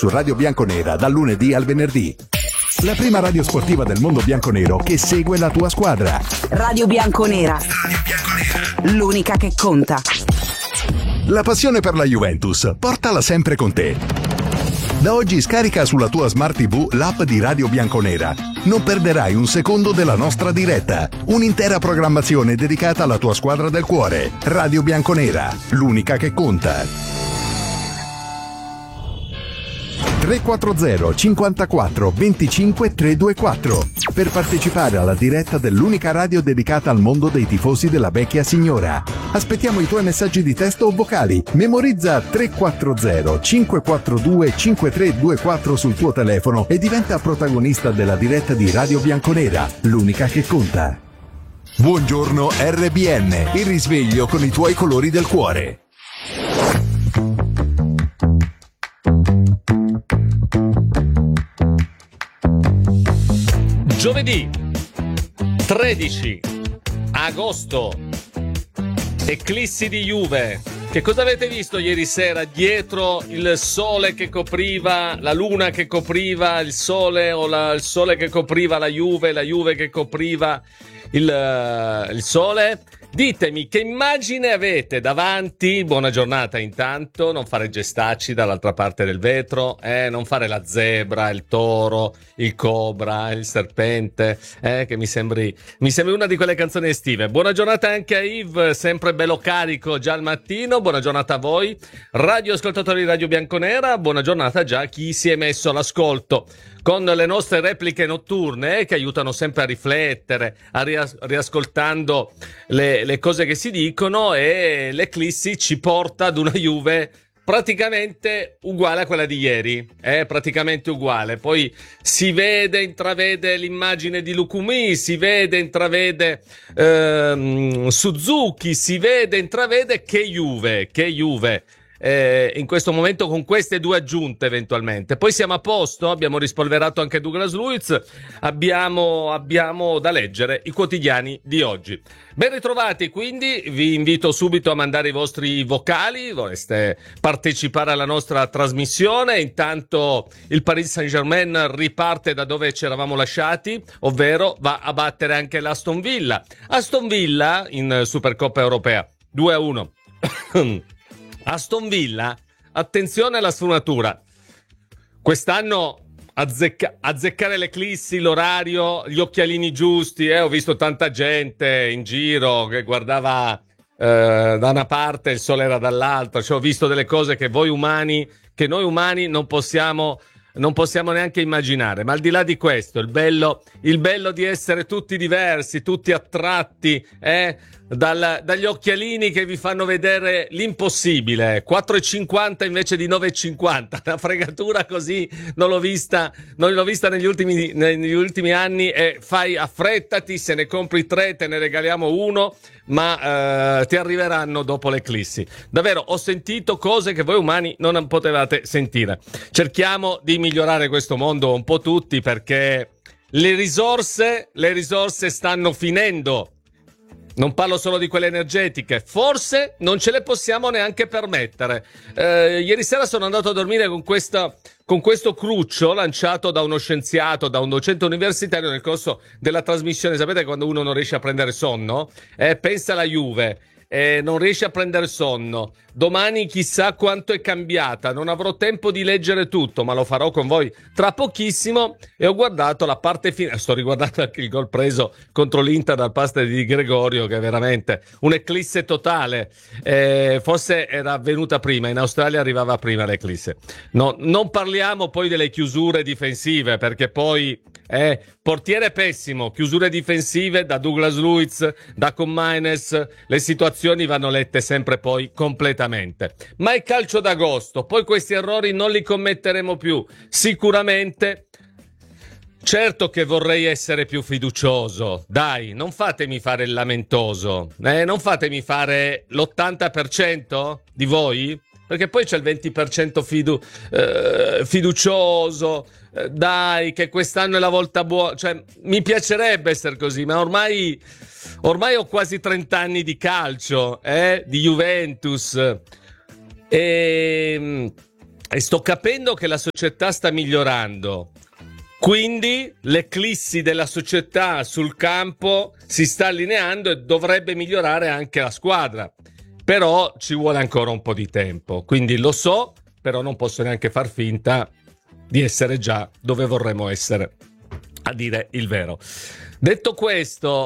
su Radio Bianconera dal lunedì al venerdì. La prima radio sportiva del mondo bianconero che segue la tua squadra. Radio Bianconera. L'unica che conta. La passione per la Juventus, portala sempre con te. Da oggi scarica sulla tua Smart TV l'app di Radio Bianconera. Non perderai un secondo della nostra diretta. Un'intera programmazione dedicata alla tua squadra del cuore. Radio Bianconera, l'unica che conta. 340 54 25 324 per partecipare alla diretta dell'unica radio dedicata al mondo dei tifosi della vecchia signora. Aspettiamo i tuoi messaggi di testo o vocali. Memorizza 340 542 5324 sul tuo telefono e diventa protagonista della diretta di Radio Bianconera, l'unica che conta. Buongiorno RBN, il risveglio con i tuoi colori del cuore. Giovedì 13 agosto, eclissi di Juve. Che cosa avete visto ieri sera dietro il sole che copriva, la luna che copriva il sole o il sole che copriva la Juve che copriva il sole? Ditemi che immagine avete davanti. Buona giornata intanto, non fare gestacci dall'altra parte del vetro, non fare la zebra, il toro, il cobra, il serpente, che mi sembri una di quelle canzoni estive. Buona giornata anche a Yves, sempre bello carico già al mattino. Buona giornata a voi, radioascoltatori di Radio Bianconera. Buona giornata già a chi si è messo all'ascolto con le nostre repliche notturne che aiutano sempre a riflettere, riascoltando le cose che si dicono, e l'eclissi ci porta ad una Juve praticamente uguale a quella di ieri, praticamente uguale. Poi si vede, intravede l'immagine di Lukumi, si vede, intravede Suzuki, si vede, intravede che Juve. In questo momento con queste due aggiunte eventualmente. Poi siamo a posto, abbiamo rispolverato anche Douglas Luiz, abbiamo da leggere i quotidiani di oggi. Ben ritrovati, quindi vi invito subito a mandare i vostri vocali, voleste partecipare alla nostra trasmissione. Intanto il Paris Saint-Germain riparte da dove ci eravamo lasciati, ovvero va a battere anche l'Aston Villa in Supercoppa Europea 2-1. Aston Villa, attenzione alla sfumatura. Quest'anno azzeccare l'eclissi, l'orario, gli occhialini giusti. Ho visto tanta gente in giro che guardava da una parte, il sole era dall'altra. Cioè, ho visto delle cose che noi umani non possiamo neanche immaginare. Ma al di là di questo, il bello di essere tutti diversi, tutti attratti, dagli occhialini che vi fanno vedere l'impossibile. 4,50 invece di 9,50. Una fregatura così non l'ho vista negli ultimi anni. E affrettati, se ne compri 3 te ne regaliamo uno, ma ti arriveranno dopo l'eclissi. Davvero, ho sentito cose che voi umani non potevate sentire. Cerchiamo di migliorare questo mondo un po' tutti, perché le risorse stanno finendo. Non parlo solo di quelle energetiche, forse non ce le possiamo neanche permettere. Ieri sera sono andato a dormire con questo cruccio lanciato da uno scienziato, da un docente universitario nel corso della trasmissione. Sapete quando uno non riesce a prendere sonno? Pensa alla Juve. Non riesce a prendere sonno. Domani chissà quanto è cambiata. Non avrò tempo di leggere tutto, ma lo farò con voi tra pochissimo. E ho guardato la parte finale. Sto riguardando anche il gol preso contro l'Inter dal pass di Gregorio, che è veramente un'eclisse totale. Forse era avvenuta prima. In Australia arrivava prima l'eclisse. No, non parliamo poi delle chiusure difensive, perché poi portiere pessimo, chiusure difensive da Douglas Luiz, da Comaines, le situazioni vanno lette sempre poi completamente. Ma è calcio d'agosto, poi questi errori non li commetteremo più, sicuramente. Certo che vorrei essere più fiducioso, dai, non fatemi fare il lamentoso, non fatemi fare l'80% di voi, perché poi c'è il 20% fiducioso. Dai, che quest'anno è la volta buona. Cioè, mi piacerebbe essere così, ma ormai ho quasi 30 anni di calcio, di Juventus, e e sto capendo che la società sta migliorando. Quindi l'eclissi della società sul campo si sta allineando e dovrebbe migliorare anche la squadra. Però ci vuole ancora un po' di tempo. Quindi lo so, però non posso neanche far finta di essere già dove vorremmo essere, a dire il vero. Detto questo,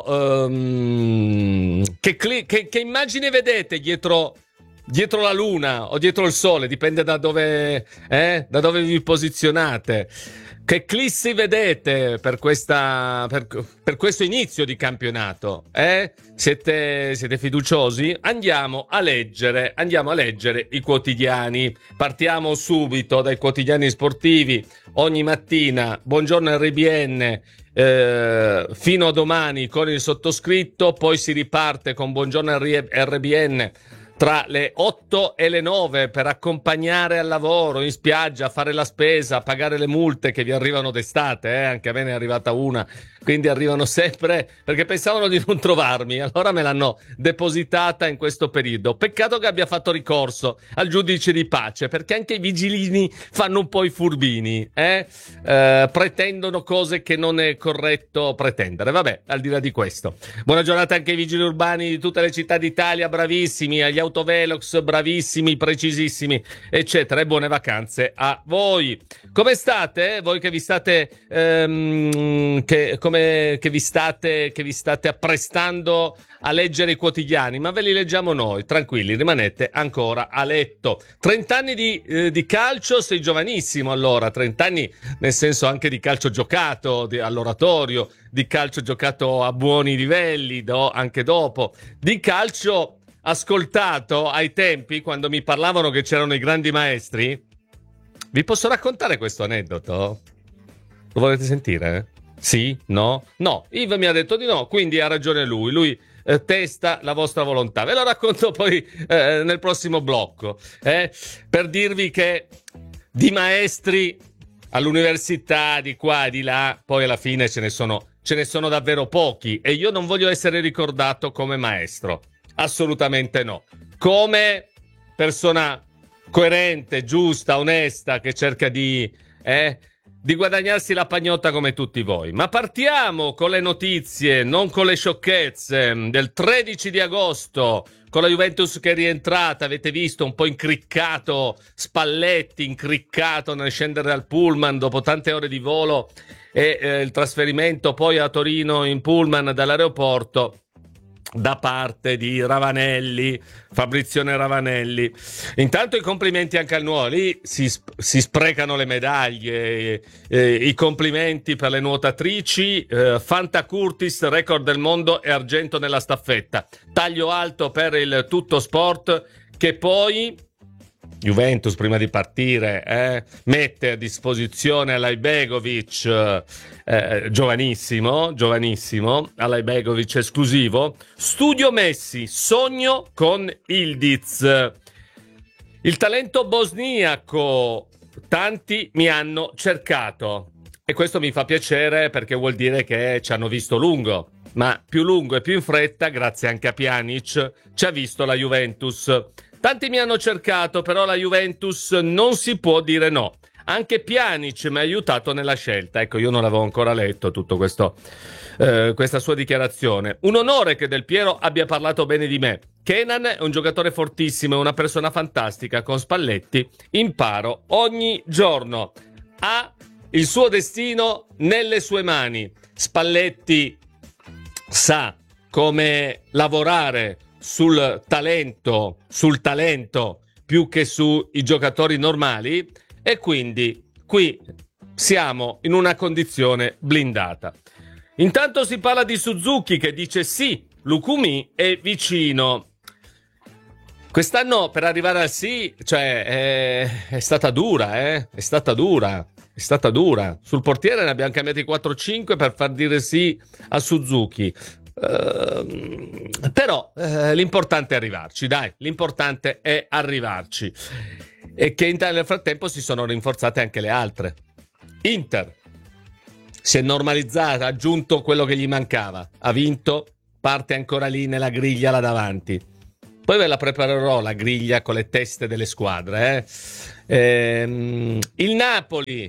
che immagine vedete dietro la luna o dietro il sole? Dipende da dove vi posizionate. Che eclissi vedete per questo inizio di campionato? Siete fiduciosi? Andiamo a leggere i quotidiani. Partiamo subito dai quotidiani sportivi. Ogni mattina, buongiorno RBN, fino a domani con il sottoscritto, poi si riparte con buongiorno RBN tra le 8 e le 9 per accompagnare al lavoro, in spiaggia, fare la spesa, pagare le multe che vi arrivano d'estate, anche a me ne è arrivata una, quindi arrivano sempre, perché pensavano di non trovarmi, allora me l'hanno depositata in questo periodo. Peccato che abbia fatto ricorso al giudice di pace, perché anche i vigilini fanno un po' i furbini, pretendono cose che non è corretto pretendere. Vabbè, al di là di questo, buona giornata anche ai vigili urbani di tutte le città d'Italia, bravissimi, agli autovelox, bravissimi, precisissimi, eccetera, e buone vacanze a voi. Come state? Voi che vi state che vi state apprestando a leggere i quotidiani, ma ve li leggiamo noi, tranquilli, rimanete ancora a letto. 30 anni di calcio, sei giovanissimo allora, 30 anni nel senso anche di calcio giocato, all'oratorio, di calcio giocato a buoni livelli, anche dopo, di calcio ascoltato ai tempi quando mi parlavano che c'erano i grandi maestri. Vi posso raccontare questo aneddoto? Lo volete sentire? Sì? No? No, Yves mi ha detto di no, quindi ha ragione lui testa la vostra volontà. Ve lo racconto poi nel prossimo blocco, per dirvi che di maestri all'università di qua e di là poi alla fine ce ne sono davvero pochi, e io non voglio essere ricordato come maestro, assolutamente no, come persona coerente, giusta, onesta, che cerca di guadagnarsi la pagnotta come tutti voi. Ma partiamo con le notizie, non con le sciocchezze, del 13 di agosto, con la Juventus che è rientrata, avete visto, un po' incriccato Spalletti, incriccato nel scendere dal pullman dopo tante ore di volo e il trasferimento poi a Torino in pullman dall'aeroporto da parte di Ravanelli, Fabrizione Ravanelli. Intanto i complimenti anche al nuoto, lì si sprecano le medaglie, i complimenti per le nuotatrici, Fanta Curtis, record del mondo e argento nella staffetta, taglio alto per il tutto sport, che poi Juventus prima di partire mette a disposizione Alajbegovic, giovanissimo, Alajbegovic esclusivo, studio Messi, sogno con Ildiz. Il talento bosniaco, tanti mi hanno cercato, e questo mi fa piacere perché vuol dire che ci hanno visto lungo, ma più lungo e più in fretta, grazie anche a Pjanic, ci ha visto la Juventus. Tanti mi hanno cercato, però la Juventus non si può dire no. Anche Pjanic mi ha aiutato nella scelta. Ecco, io non l'avevo ancora letto tutto questo, questa sua dichiarazione. Un onore che Del Piero abbia parlato bene di me. Kenan è un giocatore fortissimo, è una persona fantastica. Con Spalletti imparo ogni giorno. Ha il suo destino nelle sue mani. Spalletti sa come lavorare sul talento più che sui giocatori normali, e quindi qui siamo in una condizione blindata. Intanto si parla di Suzuki che dice sì, Lukumi è vicino. Quest'anno per arrivare al sì, cioè è stata dura, è stata dura. Sul portiere ne abbiamo cambiati 4-5 per far dire sì a Suzuki. Però l'importante è arrivarci, dai, l'importante è arrivarci, e che nel frattempo si sono rinforzate anche le altre. Inter si è normalizzata, ha aggiunto quello che gli mancava, ha vinto, parte ancora lì nella griglia là davanti. Poi ve la preparerò la griglia con le teste delle squadre. Il Napoli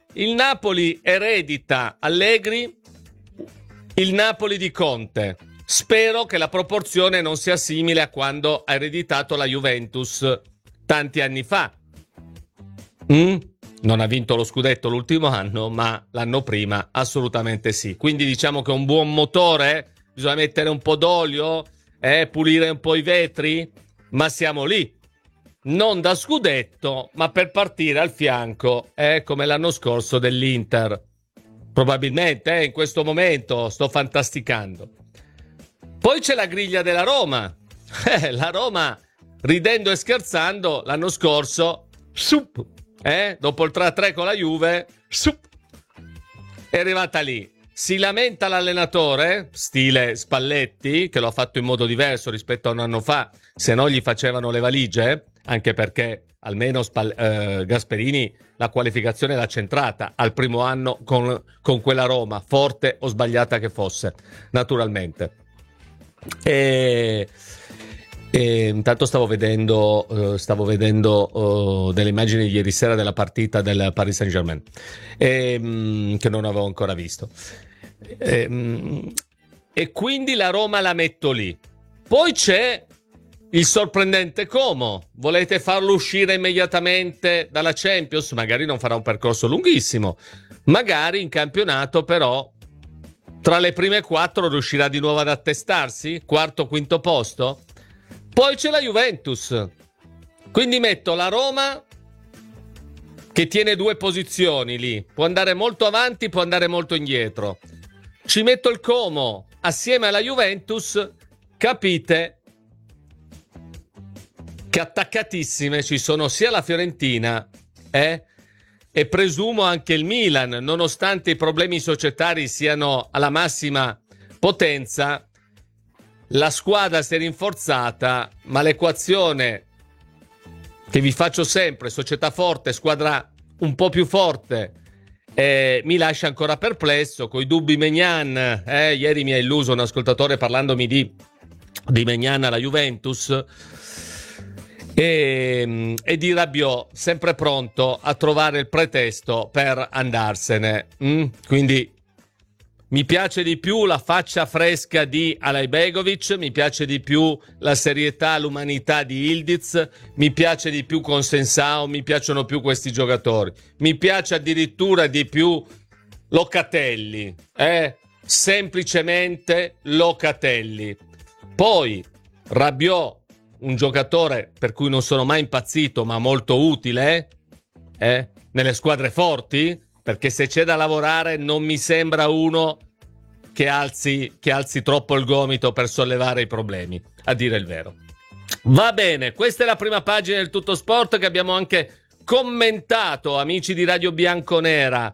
eredita Allegri, il Napoli di Conte. Spero che la proporzione non sia simile a quando ha ereditato la Juventus tanti anni fa. Non ha vinto lo scudetto l'ultimo anno, ma l'anno prima assolutamente sì. Quindi diciamo che un buon motore, bisogna mettere un po' d'olio, pulire un po' i vetri, ma siamo lì. Non da scudetto, ma per partire al fianco, come l'anno scorso dell'Inter. Probabilmente in questo momento sto fantasticando. Poi c'è la griglia della Roma. La Roma, ridendo e scherzando, l'anno scorso, dopo il 3-3 con la Juve, è arrivata lì. Si lamenta l'allenatore, stile Spalletti, che lo ha fatto in modo diverso rispetto a un anno fa, se no gli facevano le valigie, anche perché almeno Gasperini la qualificazione l'ha centrata al primo anno con quella Roma, forte o sbagliata che fosse, naturalmente. Intanto stavo vedendo delle immagini ieri sera della partita del Paris Saint-Germain, che non avevo ancora visto. E quindi la Roma la metto lì. Poi c'è il sorprendente Como. Volete farlo uscire immediatamente dalla Champions? Magari non farà un percorso lunghissimo, magari in campionato però tra le prime 4 riuscirà di nuovo ad attestarsi, quarto, quinto posto. Poi c'è la Juventus, quindi metto la Roma che tiene 2 posizioni lì, può andare molto avanti, può andare molto indietro. Ci metto il Como assieme alla Juventus, capite che attaccatissime ci sono sia la Fiorentina e presumo anche il Milan, nonostante i problemi societari siano alla massima potenza. La squadra si è rinforzata, ma l'equazione che vi faccio sempre, società forte, squadra un po' più forte, mi lascia ancora perplesso, coi dubbi Maignan. Ieri mi ha illuso un ascoltatore parlandomi di Maignan alla Juventus, e di Rabiot, sempre pronto a trovare il pretesto per andarsene. Quindi mi piace di più la faccia fresca di Alajbegovic, mi piace di più la serietà, l'umanità di Ildiz, mi piace di più Consensao, mi piacciono più questi giocatori. Mi piace addirittura di più Locatelli, semplicemente Locatelli. Poi Rabiot, un giocatore per cui non sono mai impazzito, ma molto utile nelle squadre forti, perché se c'è da lavorare non mi sembra uno che alzi troppo il gomito per sollevare i problemi, a dire il vero. Va bene, questa è la prima pagina del Tutto Sport, che abbiamo anche commentato, amici di Radio Bianconera.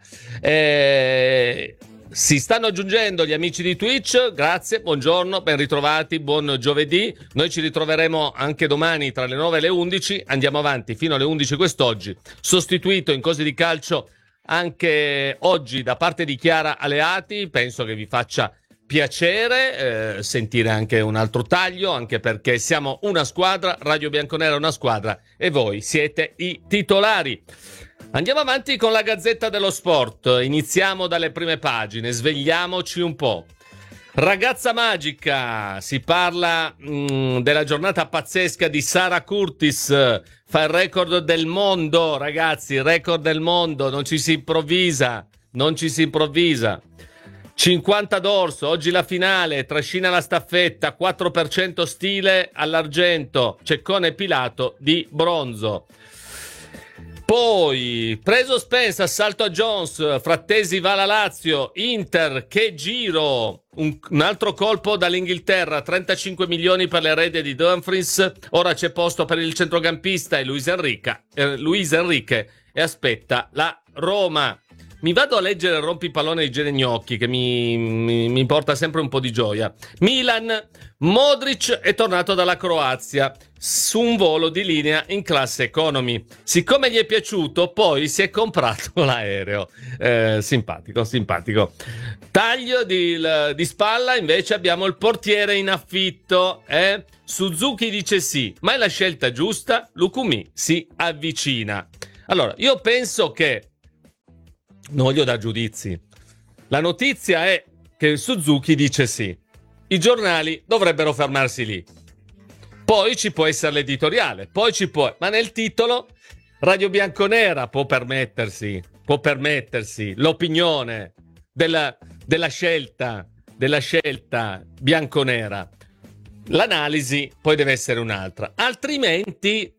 Si stanno aggiungendo gli amici di Twitch, grazie, buongiorno, ben ritrovati, buon giovedì. Noi ci ritroveremo anche domani tra le 9 e le 11, andiamo avanti fino alle 11 quest'oggi, sostituito in Cose di Calcio anche oggi da parte di Chiara Aleati. Penso che vi faccia piacere sentire anche un altro taglio, anche perché siamo una squadra, Radio Bianconera è una squadra e voi siete i titolari. Andiamo avanti con la Gazzetta dello Sport, iniziamo dalle prime pagine, svegliamoci un po'. Ragazza magica, si parla della giornata pazzesca di Sara Curtis, fa il record del mondo, ragazzi, record del mondo, non ci si improvvisa. 50 d'orso, oggi la finale, trascina la staffetta, 4% stile all'argento, Ceccone Pilato di bronzo. Poi, preso Spence, assalto a Jones, Frattesi va alla Lazio, Inter, che giro, un altro colpo dall'Inghilterra, 35 milioni per l'erede di Dumfries, ora c'è posto per il centrocampista e Luis Enrique e aspetta la Roma. Mi vado a leggere il rompipallone di Geregnocchi, che mi porta sempre un po' di gioia. Milan, Modric è tornato dalla Croazia su un volo di linea in classe economy. Siccome gli è piaciuto, poi si è comprato l'aereo. Simpatico. Taglio di spalla, invece abbiamo il portiere in affitto. Suzuki dice sì, ma è la scelta giusta? Lukumi si avvicina. Allora, io penso che non voglio dar giudizi. La notizia è che Suzuki dice sì. I giornali dovrebbero fermarsi lì. Poi ci può essere l'editoriale, ma nel titolo Radio Bianconera può permettersi l'opinione della scelta bianconera. L'analisi poi deve essere un'altra. Altrimenti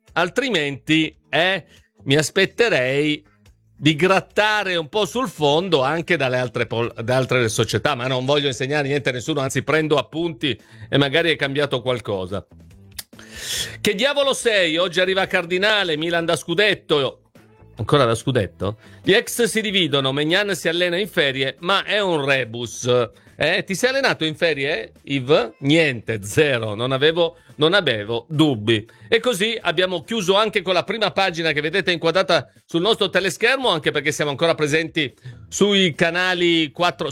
mi aspetterei di grattare un po' sul fondo anche dalle altre società, ma non voglio insegnare niente a nessuno, anzi prendo appunti e magari è cambiato qualcosa. Che diavolo sei? Oggi arriva Cardinale, Milan da scudetto. Ancora da scudetto? Gli ex si dividono, Maignan si allena in ferie, ma è un rebus. Ti sei allenato in ferie, Yves? Niente, zero, non avevo dubbi. E così abbiamo chiuso anche con la prima pagina che vedete inquadrata sul nostro teleschermo, anche perché siamo ancora presenti sul canale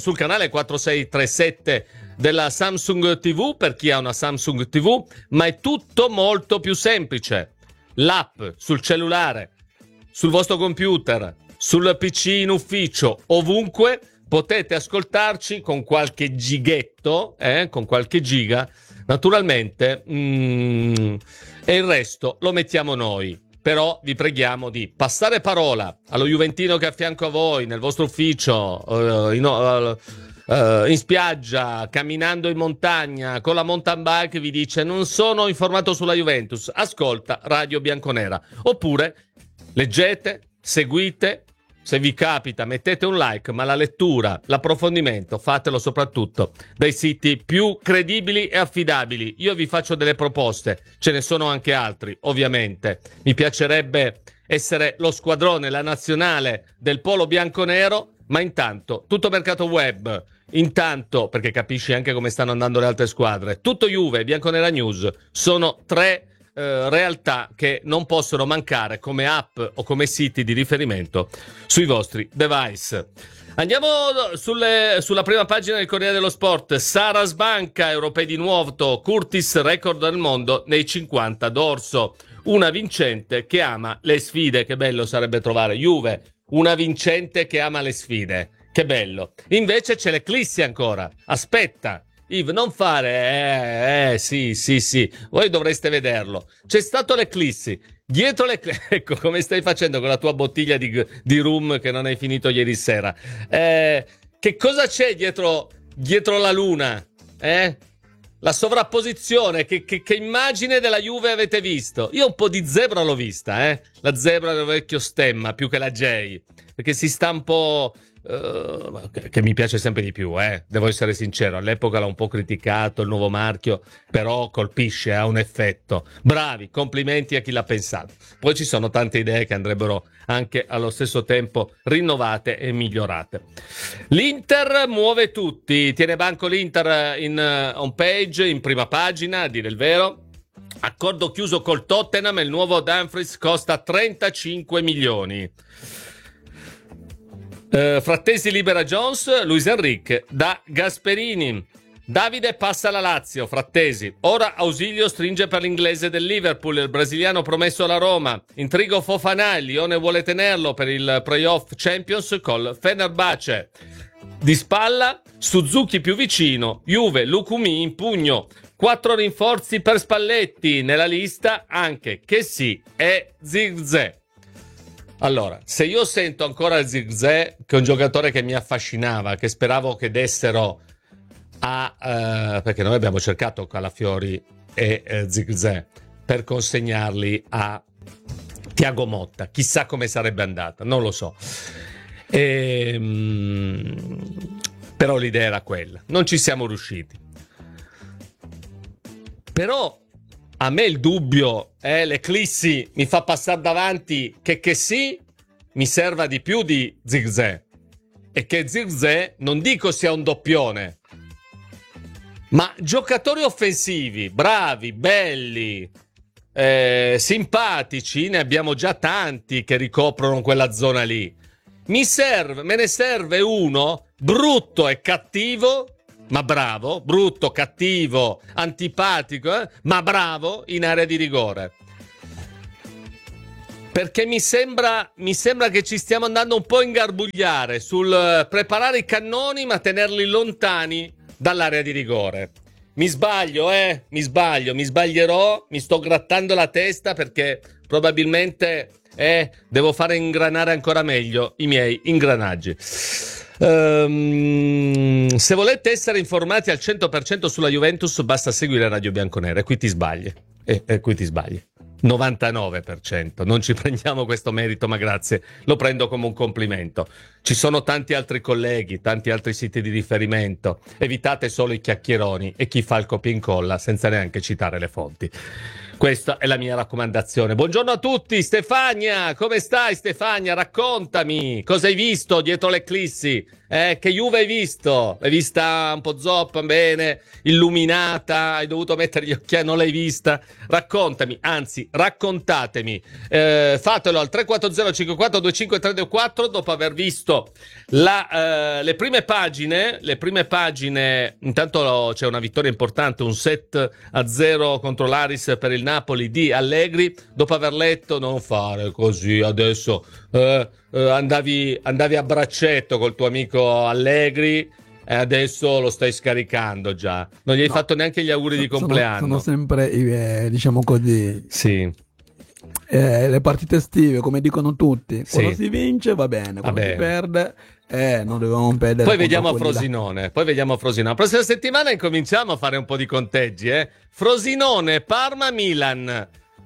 4637 della Samsung TV, per chi ha una Samsung TV, ma è tutto molto più semplice. L'app sul cellulare, sul vostro computer, sul PC in ufficio, ovunque potete ascoltarci con qualche gighetto, con qualche giga, naturalmente, e il resto lo mettiamo noi. Però vi preghiamo di passare parola allo juventino che è a fianco a voi, nel vostro ufficio, in spiaggia, camminando in montagna, con la mountain bike, vi dice non sono informato sulla Juventus, ascolta Radio Bianconera. Oppure leggete, seguite, se vi capita mettete un like, ma la lettura, l'approfondimento fatelo soprattutto dai siti più credibili e affidabili. Io vi faccio delle proposte, ce ne sono anche altri ovviamente. Mi piacerebbe essere lo squadrone, la nazionale del polo bianconero, ma intanto tutto mercato web, intanto perché capisci anche come stanno andando le altre squadre, tutto Juve, Bianconera News, sono tre realtà che non possono mancare come app o come siti di riferimento sui vostri device. Andiamo sulla prima pagina del Corriere dello Sport. Sara Sbanca, europei di nuoto, Curtis record del mondo nei 50 dorso, una vincente che ama le sfide. Che bello sarebbe trovare Juve, una vincente che ama le sfide, che bello. Invece c'è l'Eclissi ancora, aspetta Yves, non fare, sì, voi dovreste vederlo. C'è stato l'Eclissi, dietro ecco come stai facendo con la tua bottiglia di rum che non hai finito ieri sera. Che cosa c'è dietro la luna? La sovrapposizione, che immagine della Juve avete visto? Io un po' di zebra l'ho vista, la zebra del vecchio stemma, più che la J, perché si sta un po'... che mi piace sempre di più, devo essere sincero. All'epoca l'ho un po' criticato il nuovo marchio, però colpisce, ha un effetto. Bravi, complimenti a chi l'ha pensato. Poi ci sono tante idee che andrebbero anche allo stesso tempo rinnovate e migliorate. L'Inter muove tutti, tiene banco l'Inter in home page, in prima pagina, a dire il vero. Accordo chiuso col Tottenham, il nuovo Dumfries costa 35 milioni. Frattesi libera Jones, Luis Enrique da Gasperini. Davide passa alla Lazio, Frattesi. Ora Ausilio stringe per l'inglese del Liverpool, il brasiliano promesso alla Roma. Intrigo Fofana, il Lione vuole tenerlo per il playoff Champions col Fenerbahce. Di spalla, Suzuki più vicino, Juve, Lukumi in pugno. 4 rinforzi per Spalletti, nella lista anche Kessie e Zirkzee. Allora, se io sento ancora Zirkzee, che è un giocatore che mi affascinava, che speravo che dessero perché noi abbiamo cercato Calafiori e Zirkzee per consegnarli a Thiago Motta, chissà come sarebbe andata, non lo so. Però l'idea era quella, non ci siamo riusciti. Però a me il dubbio, l'Eclissi mi fa passare davanti che sì, mi serva di più di Zirkzee. E che Zirkzee, non dico sia un doppione, ma giocatori offensivi, bravi, belli, simpatici, ne abbiamo già tanti che ricoprono quella zona lì. Me ne serve uno brutto e cattivo ma bravo, brutto, cattivo, antipatico, ma bravo in area di rigore. Perché mi sembra che ci stiamo andando un po' a ingarbugliare sul preparare i cannoni ma tenerli lontani dall'area di rigore. Mi sbaglio, mi sbaglierò, mi sto grattando la testa perché probabilmente devo fare ingranare ancora meglio i miei ingranaggi. Se volete essere informati al 100% sulla Juventus basta seguire Radio Bianconera e qui ti sbagli. Qui ti sbagli. 99%, non ci prendiamo questo merito, ma grazie, lo prendo come un complimento. Ci sono tanti altri colleghi, tanti altri siti di riferimento, evitate solo i chiacchieroni e chi fa il copia e incolla senza neanche citare le fonti. Questa è la mia raccomandazione. Buongiorno a tutti, Stefania, come stai Stefania? Raccontami, cosa hai visto dietro le eclissi? Che Juve hai visto? L'hai vista un po' zoppa, bene, illuminata, hai dovuto mettere gli occhiali, non l'hai vista? Raccontami, anzi, raccontatemi. Fatelo al 340-54-25-324 dopo aver visto le prime pagine. Intanto c'è una vittoria importante, un 7-0 contro l'Aris per il Napoli di Allegri. Dopo aver letto, non fare così adesso, andavi a braccetto col tuo amico Allegri e adesso lo stai scaricando già. Non gli hai fatto neanche gli auguri di compleanno. Sono sempre, diciamo così, sì. Le partite estive, come dicono tutti, Sì. quando si vince va bene, quando si perde non dovevamo perdere. Poi vediamo a Frosinone. La prossima settimana incominciamo a fare un po' di conteggi, Frosinone, Parma, Milan.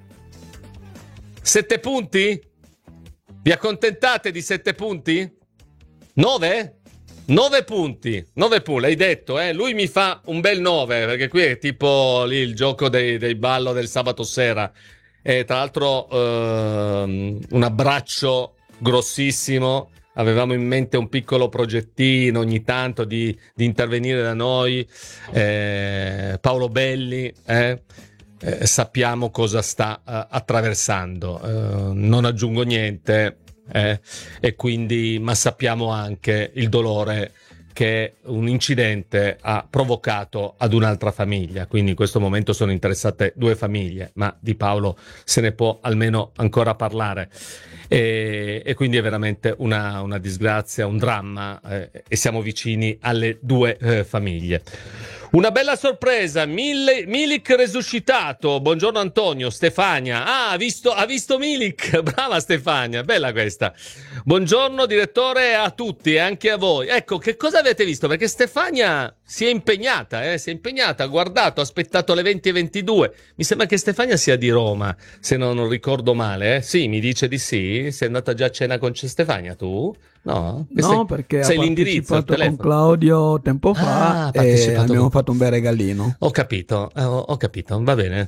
7 punti? Vi accontentate di 7 punti? 9? 9 punti, l'hai detto, Lui mi fa un bel 9, perché qui è tipo lì il gioco dei ballo del sabato sera. E tra l'altro un abbraccio grossissimo. Avevamo in mente un piccolo progettino ogni tanto di intervenire da noi. Paolo Belli, sappiamo cosa sta attraversando. Non aggiungo niente. E quindi, ma sappiamo anche il dolore che un incidente ha provocato ad un'altra famiglia. Quindi in questo momento sono interessate 2 famiglie, ma di Paolo se ne può almeno ancora parlare. E quindi è veramente una disgrazia, un dramma, e siamo vicini alle 2 famiglie. Una bella sorpresa, Milik resuscitato. Buongiorno Antonio, Stefania. Ha visto Milik, brava Stefania, bella questa. Buongiorno direttore a tutti e anche a voi. Ecco, che cosa avete visto? Perché Stefania si è impegnata, ha guardato, ha aspettato le 20:22. Mi sembra che Stefania sia di Roma, se non ricordo male. Sì, mi dice di sì. Sei andata già a cena con Stefania tu? No, perché sei ha l'indirizzo, il partecipato telefono. con Claudio tempo fa e abbiamo fatto un bel regalino. Ho capito, va bene.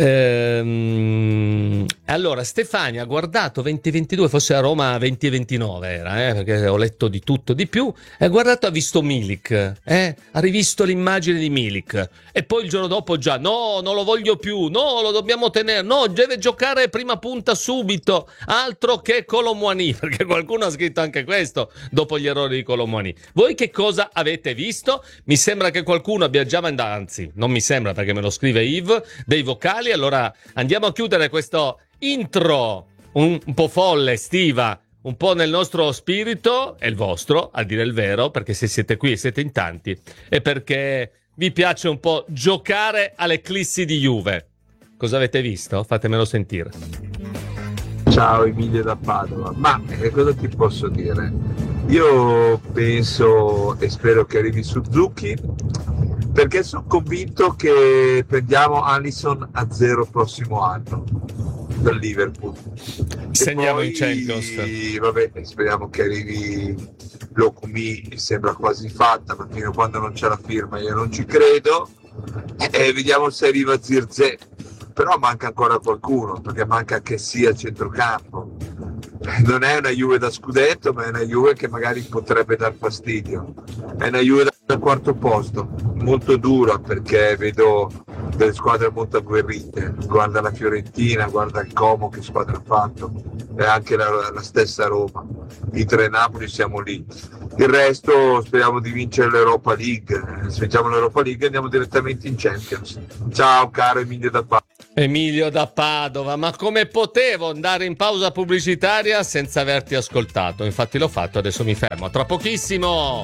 Allora, Stefania ha guardato 2022, forse a Roma 2029 era, perché ho letto di tutto, di più. Ha guardato, ha visto Milik, ha rivisto l'immagine di Milik. E poi il giorno dopo già, no, non lo voglio più, no, lo dobbiamo tenere, no, deve giocare prima punta subito, altro che Kolo Muani, perché qualcuno ha scritto anche questo dopo gli errori di Kolo Muani. Voi che cosa avete visto? Mi sembra che qualcuno abbia già mandato, anzi non mi sembra perché me lo scrive Yves, dei vocali. Allora andiamo a chiudere questo intro un po' folle, estiva, un po' nel nostro spirito e il vostro, a dire il vero, perché se siete qui e siete in tanti è perché vi piace un po' giocare all'eclissi di Juve. Cosa avete visto? Fatemelo sentire. Ciao Emilio da Padova, ma cosa ti posso dire? Io penso e spero che arrivi Suzuki, perché sono convinto che prendiamo Alisson a 0 prossimo anno dal Liverpool. Segniamo in in Champions. Vabbè, speriamo che arrivi Locumi, mi sembra quasi fatta, ma fino a quando non c'è la firma io non ci credo. E vediamo se arriva Zirze. Però manca ancora qualcuno, perché manca che sia a centrocampo. Non è una Juve da scudetto, ma è una Juve che magari potrebbe dar fastidio. È una Juve da 4º posto, molto dura, perché vedo delle squadre molto agguerrite. Guarda la Fiorentina, guarda il Como, che squadra ha fatto, e anche la stessa Roma. Inter e Napoli siamo lì. Il resto speriamo di vincere l'Europa League. Se vinciamo l'Europa League andiamo direttamente in Champions. Ciao caro Emilio da Padova. Emilio da Padova, ma come potevo andare in pausa pubblicitaria senza averti ascoltato? Infatti l'ho fatto, adesso mi fermo. Tra pochissimo.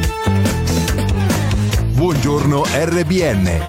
Buongiorno RBN.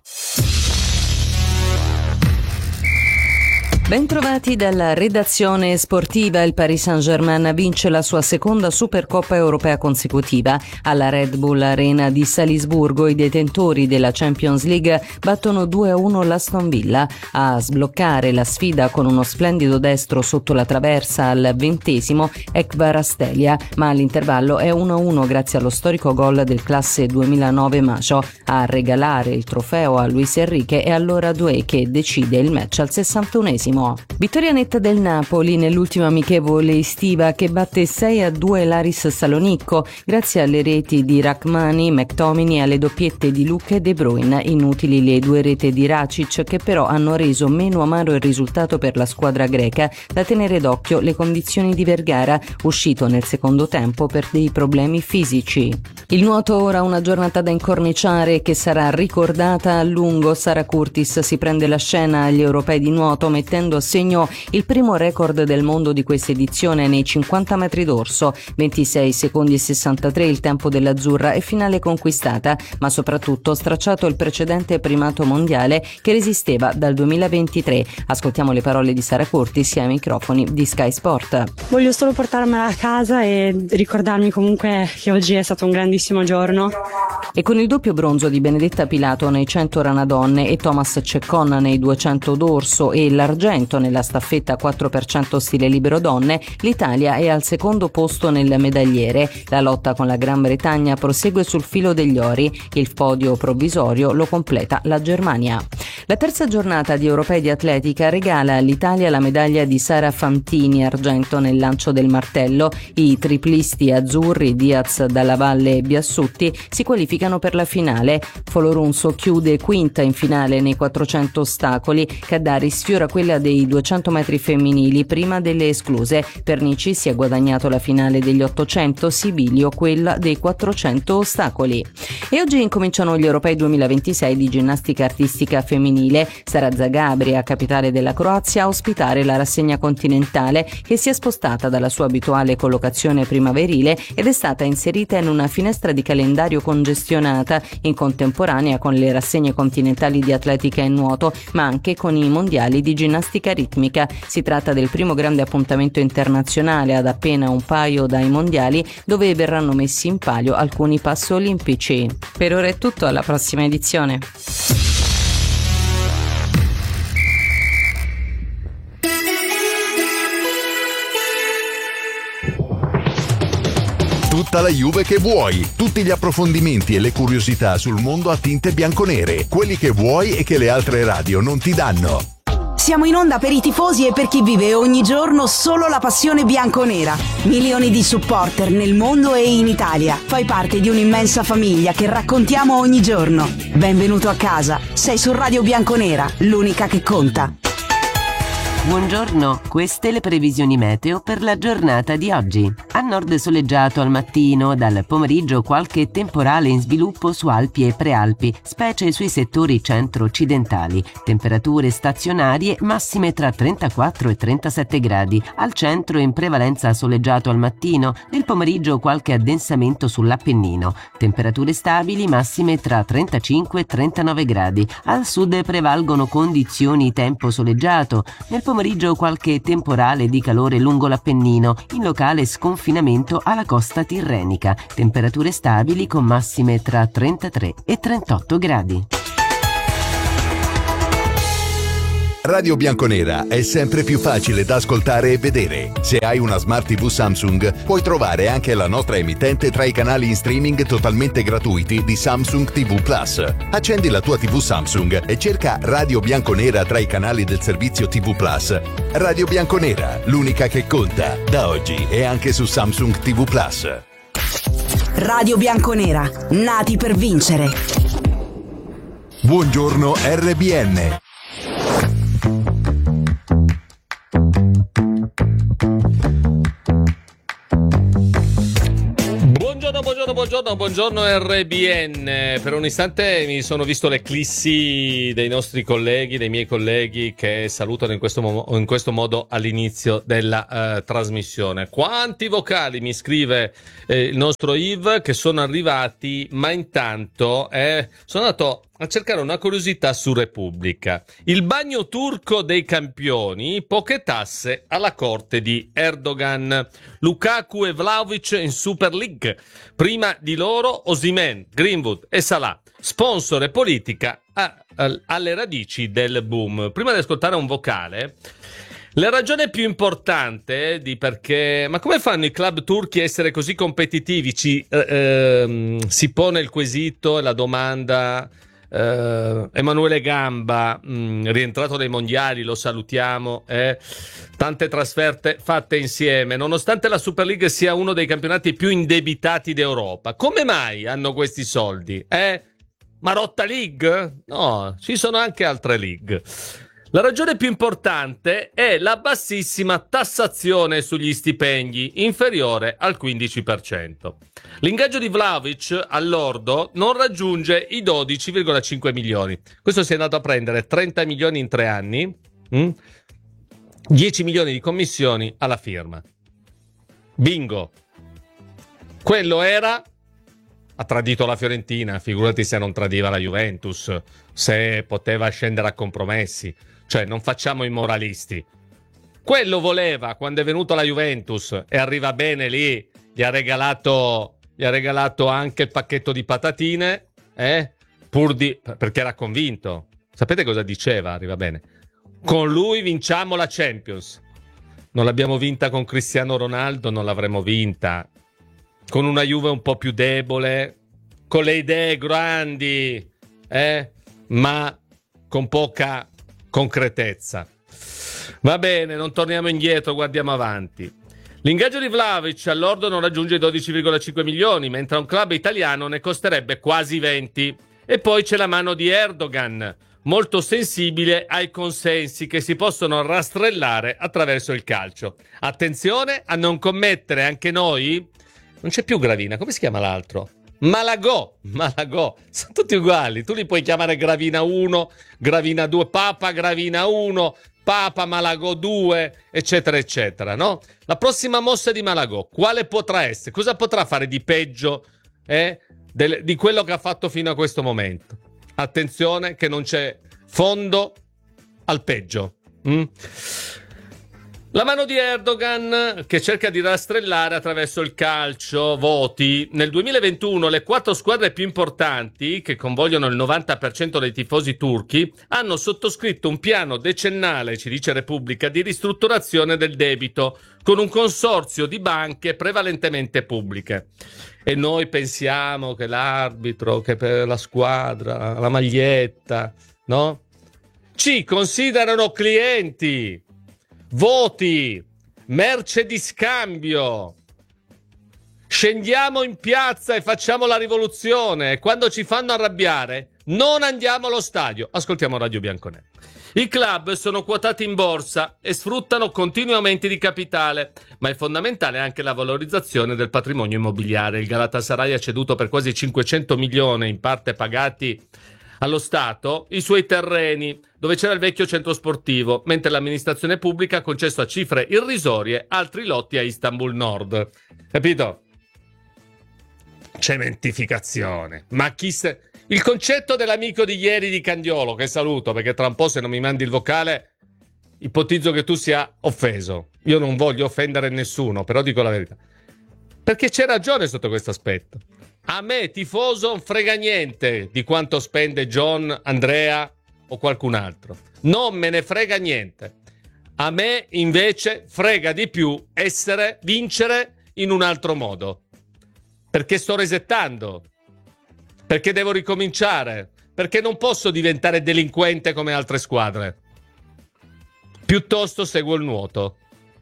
Bentrovati dalla redazione sportiva. Il Paris Saint-Germain vince la sua seconda Supercoppa europea consecutiva. Alla Red Bull Arena di Salisburgo i detentori della Champions League battono 2-1 l'Aston Villa. A sbloccare la sfida con uno splendido destro sotto la traversa al 20° è Kvaratskhelia, ma all'intervallo è 1-1 grazie allo storico gol del classe 2009 Macho. A regalare il trofeo a Luis Enrique è allora Doué che decide il match al 61°. Vittoria netta del Napoli nell'ultima amichevole estiva che batte 6-2 l'Aris Salonicco grazie alle reti di Rachmani, McTominay e alle doppiette di Luca e De Bruyne. Inutili le 2 rete di Racic che però hanno reso meno amaro il risultato per la squadra greca. Da tenere d'occhio le condizioni di Vergara, uscito nel secondo tempo per dei problemi fisici. Il nuoto ora una giornata da incorniciare che sarà ricordata a lungo. Sara Curtis si prende la scena agli europei di nuoto mettendo a segno il primo record del mondo di questa edizione nei 50 metri d'orso, 26 secondi e 63 il tempo dell'azzurra e finale conquistata, ma soprattutto stracciato il precedente primato mondiale che resisteva dal 2023. Ascoltiamo le parole di Sara Curtis ai microfoni di Sky Sport. Voglio solo portarmela a casa e ricordarmi comunque che oggi è stato un grandissimo giorno. E con il doppio bronzo di Benedetta Pilato nei 100 rana donne e Thomas Ceccon nei 200 d'orso e l'argento nella staffetta 4% stile libero donne, l'Italia è al secondo posto nel medagliere. La lotta con la Gran Bretagna prosegue sul filo degli ori. Il podio provvisorio lo completa la Germania. La terza giornata di Europei di Atletica regala all'Italia la medaglia di Sara Fantini, argento nel lancio del martello. I triplisti azzurri Diaz, Dalla Valle e Biassutti si qualificano per la finale. Folorunso chiude quinta in finale nei 400 ostacoli. Caddari sfiora quella dei 200 metri femminili prima delle escluse. Pernici si è guadagnato la finale degli 800, Sibilio quella dei 400 ostacoli. E oggi incominciano gli Europei 2026 di ginnastica artistica femminile. Sarà Zagabria, capitale della Croazia, a ospitare la rassegna continentale che si è spostata dalla sua abituale collocazione primaverile ed è stata inserita in una finestra di calendario congestionata in contemporanea con le rassegne continentali di atletica e nuoto, ma anche con i mondiali di ginnastica ritmica. Si tratta del primo grande appuntamento internazionale ad appena un paio dai mondiali, dove verranno messi in palio alcuni passi olimpici. Per ora è tutto, alla prossima edizione. Tutta la Juve che vuoi, tutti gli approfondimenti e le curiosità sul mondo a tinte bianconere, quelli che vuoi e che le altre radio non ti danno. Siamo in onda per i tifosi e per chi vive ogni giorno solo la passione bianconera. Milioni di supporter nel mondo e in Italia. Fai parte di un'immensa famiglia che raccontiamo ogni giorno. Benvenuto a casa. Sei su Radio Bianconera, l'unica che conta. Buongiorno, queste le previsioni meteo per la giornata di oggi. A nord soleggiato al mattino, dal pomeriggio qualche temporale in sviluppo su Alpi e Prealpi, specie sui settori centro-occidentali. Temperature stazionarie massime tra 34 e 37 gradi. Al centro in prevalenza soleggiato al mattino, nel pomeriggio qualche addensamento sull'Appennino. Temperature stabili massime tra 35 e 39 gradi. Al sud prevalgono condizioni tempo soleggiato. Nel pomeriggio qualche temporale di calore lungo l'Appennino, in locale sconfinamento alla costa tirrenica. Temperature stabili con massime tra 33 e 38 gradi. Radio Bianconera è sempre più facile da ascoltare e vedere. Se hai una Smart TV Samsung, puoi trovare anche la nostra emittente tra i canali in streaming totalmente gratuiti di Samsung TV Plus. Accendi la tua TV Samsung e cerca Radio Bianconera tra i canali del servizio TV Plus. Radio Bianconera, l'unica che conta, da oggi e anche su Samsung TV Plus. Radio Bianconera, nati per vincere. Buongiorno RBN. Buongiorno RBN. Per un istante mi sono visto l'eclissi dei nostri colleghi, dei miei colleghi che salutano in questo modo all'inizio della trasmissione. Quanti vocali, mi scrive il nostro Yves, che sono arrivati, ma intanto sono andato a cercare una curiosità su Repubblica. Il bagno turco dei campioni, poche tasse alla corte di Erdogan. Lukaku e Vlahovic in Super League. Prima di loro Osimhen, Greenwood e Salah. Sponsor e politica alle radici del boom. Prima di ascoltare un vocale, la ragione più importante di perché... Ma come fanno i club turchi a essere così competitivi? Si pone il quesito e la domanda... Emanuele Gamba, rientrato dai mondiali, lo salutiamo, tante trasferte fatte insieme, nonostante la Super League sia uno dei campionati più indebitati d'Europa. Come mai hanno questi soldi? Marotta League? No, ci sono anche altre league. La ragione più importante è la bassissima tassazione sugli stipendi, inferiore al 15%. L'ingaggio di Vlahovic all'ordo non raggiunge i 12,5 milioni. Questo si è andato a prendere 30 milioni in 3 anni, 10 milioni di commissioni alla firma. Bingo! Quello era... Ha tradito la Fiorentina, figurati se non tradiva la Juventus, se poteva scendere a compromessi. Cioè, non facciamo i moralisti. Quello voleva quando è venuto alla Juventus e arriva bene lì, gli ha regalato anche il pacchetto di patatine, perché era convinto. Sapete cosa diceva? Arriva bene. Con lui vinciamo la Champions. Non l'abbiamo vinta con Cristiano Ronaldo, non l'avremmo vinta. Con una Juve un po' più debole, con le idee grandi, ma con poca concretezza. Va bene, non torniamo indietro, guardiamo avanti. L'ingaggio di Vlahovic all'ordo non raggiunge i 12,5 milioni, mentre a un club italiano ne costerebbe quasi 20. E poi c'è la mano di Erdogan, molto sensibile ai consensi che si possono rastrellare attraverso il calcio. Attenzione a non commettere anche noi... Non c'è più Gravina, come si chiama l'altro? Malagò, sono tutti uguali. Tu li puoi chiamare Gravina 1, Gravina 2, Papa Gravina 1, Papa Malagò 2, eccetera, eccetera, no? La prossima mossa di Malagò, quale potrà essere? Cosa potrà fare di peggio di quello che ha fatto fino a questo momento? Attenzione che non c'è fondo al peggio. La mano di Erdogan che cerca di rastrellare attraverso il calcio voti. Nel 2021 le 4 squadre più importanti, che convogliano il 90% dei tifosi turchi, hanno sottoscritto un piano decennale, ci dice Repubblica, di ristrutturazione del debito con un consorzio di banche prevalentemente pubbliche. E noi pensiamo che l'arbitro, che per la squadra, la maglietta, no? Ci considerano clienti. Voti, merce di scambio. Scendiamo in piazza e facciamo la rivoluzione. E quando ci fanno arrabbiare, non andiamo allo stadio. Ascoltiamo Radio Bianconero. I club sono quotati in borsa e sfruttano continui aumenti di capitale, ma è fondamentale anche la valorizzazione del patrimonio immobiliare. Il Galatasaray ha ceduto per quasi 500 milioni, in parte pagati allo Stato, i suoi terreni dove c'era il vecchio centro sportivo, mentre l'amministrazione pubblica ha concesso a cifre irrisorie altri lotti a Istanbul Nord. Capito? Cementificazione. Ma il concetto dell'amico di ieri di Candiolo, che saluto perché tra un po' se non mi mandi il vocale ipotizzo che tu sia offeso. Io non voglio offendere nessuno, però dico la verità. Perché c'è ragione sotto questo aspetto. A me, tifoso, non frega niente di quanto spende John, Andrea o qualcun altro. Non me ne frega niente. A me, invece, frega di più vincere in un altro modo. Perché sto resettando. Perché devo ricominciare. Perché non posso diventare delinquente come altre squadre. Piuttosto seguo il nuoto.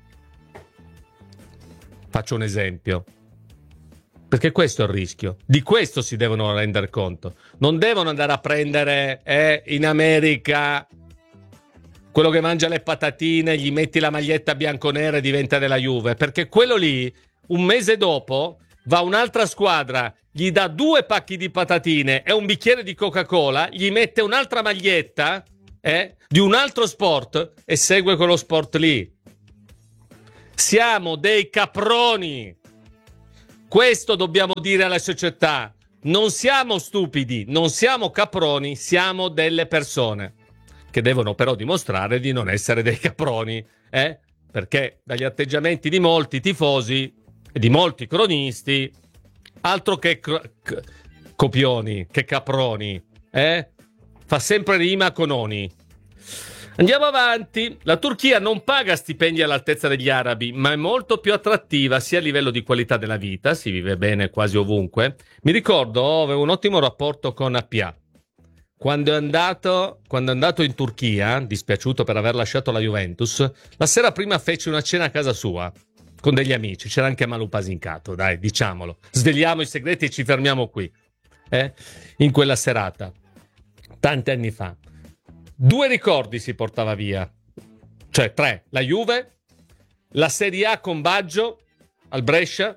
Faccio un esempio. Perché questo è il rischio. Di questo si devono rendere conto. Non devono andare a prendere in America quello che mangia le patatine, gli metti la maglietta bianconera e diventa della Juve. Perché quello lì, un mese dopo, va un'altra squadra, gli dà 2 pacchi di patatine e un bicchiere di Coca-Cola, gli mette un'altra maglietta di un altro sport e segue quello sport lì. Siamo dei caproni. Questo dobbiamo dire alla società. Non siamo stupidi, non siamo caproni, siamo delle persone che devono però dimostrare di non essere dei caproni, perché dagli atteggiamenti di molti tifosi e di molti cronisti, altro che copioni, che caproni, fa sempre rima con oni. Andiamo avanti. La Turchia non paga stipendi all'altezza degli arabi, ma è molto più attrattiva sia a livello di qualità della vita, si vive bene quasi ovunque. Mi ricordo, avevo un ottimo rapporto con Appia. Quando è andato in Turchia, dispiaciuto per aver lasciato la Juventus, la sera prima fece una cena a casa sua con degli amici. C'era anche Malu Pasincato, dai, diciamolo. Sveliamo i segreti e ci fermiamo qui. In quella serata, tanti anni fa. 2 ricordi si portava via, cioè 3: la Juve, la Serie A con Baggio al Brescia,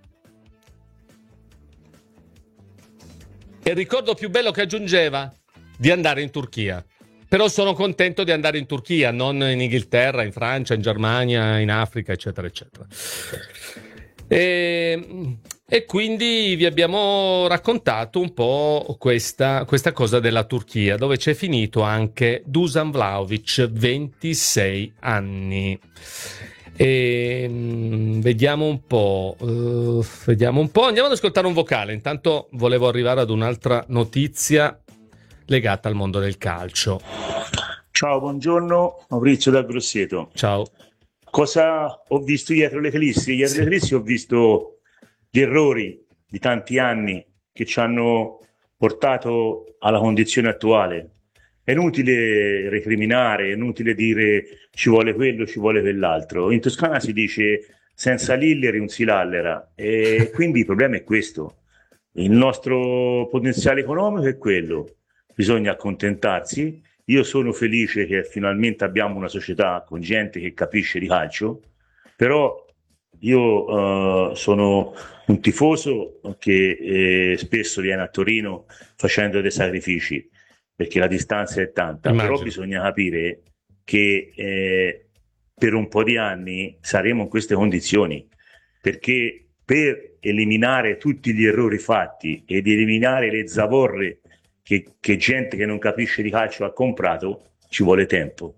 e il ricordo più bello che aggiungeva di andare in Turchia. Però sono contento di andare in Turchia, non in Inghilterra, in Francia, in Germania, in Africa, eccetera, eccetera. E quindi vi abbiamo raccontato un po' questa cosa della Turchia, dove c'è finito anche Dusan Vlahovic, 26 anni. Vediamo un po'. Andiamo ad ascoltare un vocale. Intanto volevo arrivare ad un'altra notizia legata al mondo del calcio. Ciao, buongiorno, Maurizio da Grosseto. Ciao. Cosa ho visto dietro le clissi? Dietro le clissi ho visto gli errori di tanti anni che ci hanno portato alla condizione attuale. È inutile recriminare, è inutile dire ci vuole quello, ci vuole quell'altro. In Toscana si dice senza lilleri un si lallera, e quindi il problema è questo. Il nostro potenziale economico è quello, bisogna accontentarsi. Io sono felice che finalmente abbiamo una società con gente che capisce di calcio, però io sono un tifoso che spesso viene a Torino facendo dei sacrifici, perché la distanza è tanta. Immagino. Però bisogna capire che per un po' di anni saremo in queste condizioni, perché per eliminare tutti gli errori fatti ed eliminare le zavorre che gente che non capisce di calcio ha comprato, ci vuole tempo,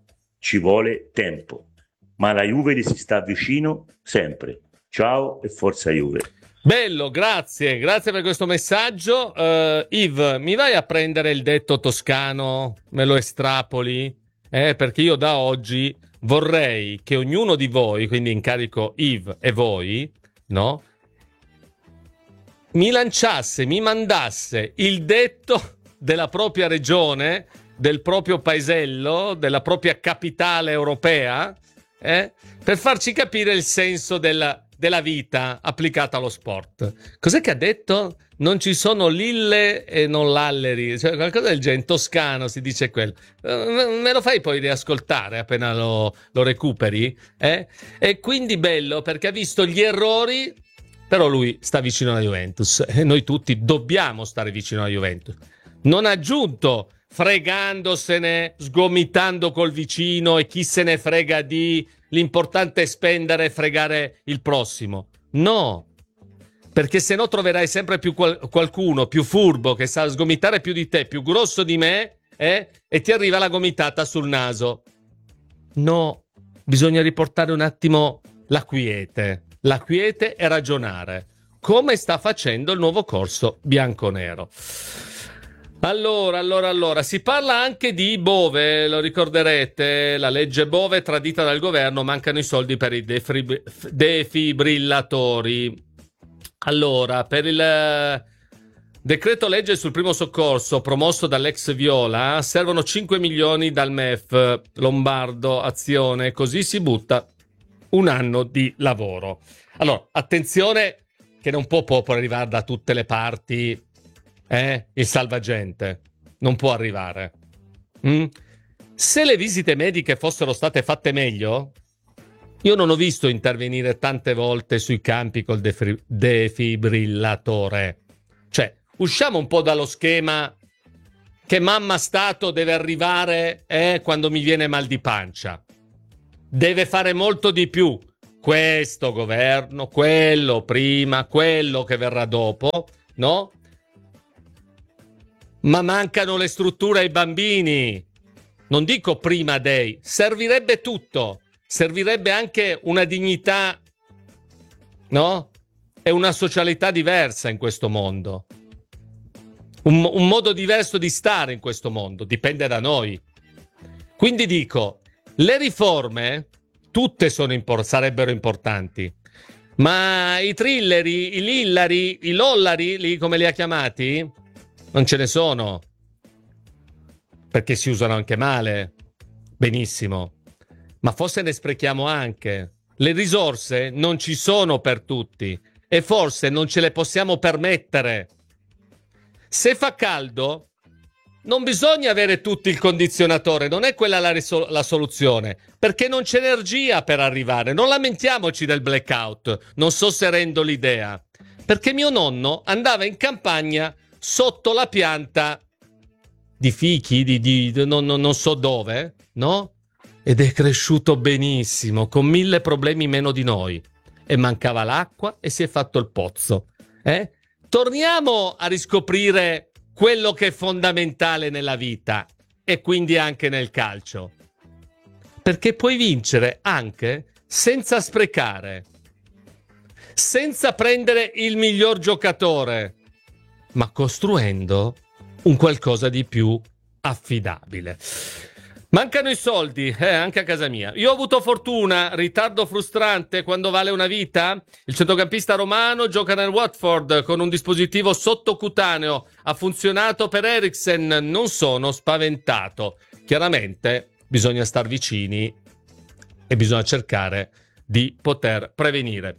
ma la Juve si sta vicino sempre. Ciao e forza Juve. Bello, grazie per questo messaggio. Yves, mi vai a prendere il detto toscano, me lo estrapoli? Perché io da oggi vorrei che ognuno di voi, quindi incarico Yves e voi, no? Mi mandasse il detto della propria regione, del proprio paesello, della propria capitale europea, per farci capire il senso della vita applicata allo sport. Cos'è che ha detto? Non ci sono lille e non lalleri, cioè qualcosa del genere. In toscano si dice quello. Me lo fai poi riascoltare appena lo recuperi? E quindi bello, perché ha visto gli errori, però lui sta vicino alla Juventus e noi tutti dobbiamo stare vicino alla Juventus. Non ha aggiunto fregandosene, sgomitando col vicino e chi se ne frega di, l'importante è spendere e fregare il prossimo. No, perché se no troverai sempre più qualcuno più furbo che sa sgomitare più di te, più grosso di me, e ti arriva la gomitata sul naso. No, bisogna riportare un attimo la quiete e ragionare, come sta facendo il nuovo corso bianconero. Allora, si parla anche di Bove, lo ricorderete, la legge Bove tradita dal governo, mancano i soldi per i defibrillatori. Allora, per il decreto legge sul primo soccorso promosso dall'ex Viola servono 5 milioni dal MEF Lombardo Azione, così si butta un anno di lavoro. Allora, attenzione che non può arrivare da tutte le parti. Il salvagente non può arrivare. Se le visite mediche fossero state fatte meglio, Io non ho visto intervenire tante volte sui campi col defibrillatore. Cioè, usciamo un po' dallo schema che mamma Stato deve arrivare quando mi viene mal di pancia. Deve fare molto di più. Questo governo, quello prima, quello che verrà dopo, no? Ma mancano le strutture ai bambini. Non dico prima dei, servirebbe tutto. Servirebbe anche una dignità, no? E una socialità diversa in questo mondo. Un modo diverso di stare in questo mondo. Dipende da noi. Quindi dico, le riforme tutte sarebbero importanti. Ma i trilleri, i lillari, i lollari, lì come li ha chiamati, non ce ne sono. Perché si usano anche male. Benissimo. Ma forse ne sprechiamo anche. Le risorse non ci sono per tutti e forse non ce le possiamo permettere. Se fa caldo, non bisogna avere tutti il condizionatore, non è quella la soluzione, perché non c'è energia per arrivare. Non lamentiamoci del blackout, non so se rendo l'idea, perché mio nonno andava in campagna sotto la pianta di fichi, non so dove, no? Ed è cresciuto benissimo, con 1000 problemi meno di noi. E mancava l'acqua e si è fatto il pozzo. Torniamo a riscoprire quello che è fondamentale nella vita e quindi anche nel calcio. Perché puoi vincere anche senza sprecare, senza prendere il miglior giocatore, ma costruendo un qualcosa di più affidabile. Mancano i soldi, anche a casa mia. Io ho avuto fortuna, ritardo frustrante quando vale una vita. Il centrocampista romano gioca nel Watford con un dispositivo sottocutaneo. Ha funzionato per Eriksen, non sono spaventato. Chiaramente bisogna star vicini e bisogna cercare di poter prevenire.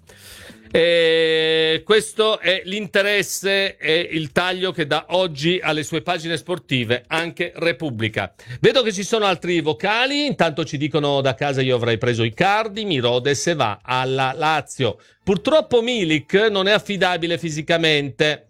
E questo è l'interesse e il taglio che dà oggi alle sue pagine sportive anche Repubblica. Vedo che ci sono altri vocali. Intanto ci dicono da casa: io avrei preso Icardi, Mirode se va alla Lazio. Purtroppo Milik non è affidabile fisicamente,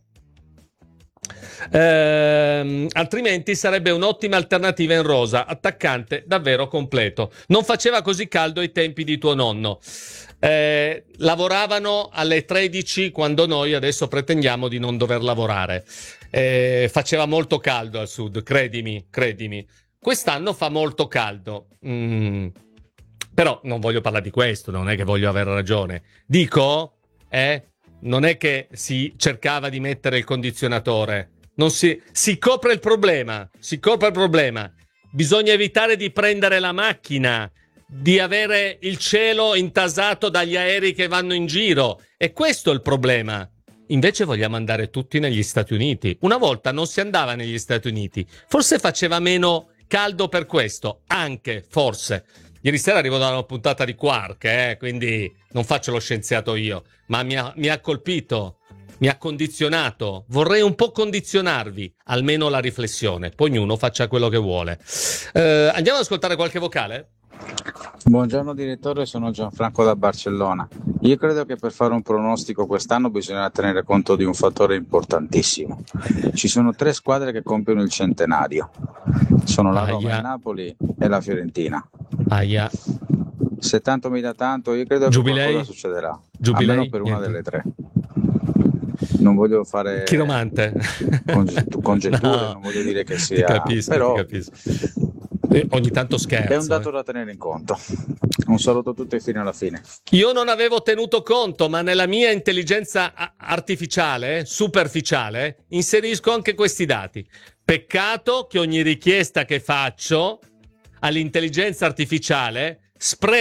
altrimenti sarebbe un'ottima alternativa in rosa, attaccante davvero completo. Non faceva così caldo ai tempi di tuo nonno. Lavoravano alle 13 quando noi adesso pretendiamo di non dover lavorare. Faceva molto caldo al sud, credimi. Quest'anno fa molto caldo. Però non voglio parlare di questo, non è che voglio avere ragione. Dico, non è che si cercava di mettere il condizionatore. Non si copre il problema. Bisogna evitare di prendere la macchina, di avere il cielo intasato dagli aerei che vanno in giro. E questo è il problema. Invece vogliamo andare tutti negli Stati Uniti. Una volta non si andava negli Stati Uniti. Forse faceva meno caldo per questo. Anche, forse. Ieri sera arrivo da una puntata di Quark, quindi non faccio lo scienziato io. Ma mi ha colpito, mi ha condizionato. Vorrei un po' condizionarvi, almeno la riflessione. Poi ognuno faccia quello che vuole. Andiamo ad ascoltare qualche vocale? Buongiorno direttore, sono Gianfranco da Barcellona. Io credo che per fare un pronostico quest'anno bisogna tenere conto di un fattore importantissimo. Ci sono 3 squadre che compiono il centenario. Sono la Roma, il Napoli e la Fiorentina. Se tanto mi dà tanto, io credo che qualcosa succederà. Almeno per una delle 3. Non voglio fare chiromante congetture, no. Non voglio dire che sia, ti capisco. Ogni tanto scherzo. È un dato da tenere in conto. Un saluto a tutti fino alla fine. Io non avevo tenuto conto, ma nella mia intelligenza artificiale, superficiale, inserisco anche questi dati. Peccato che ogni richiesta che faccio all'intelligenza artificiale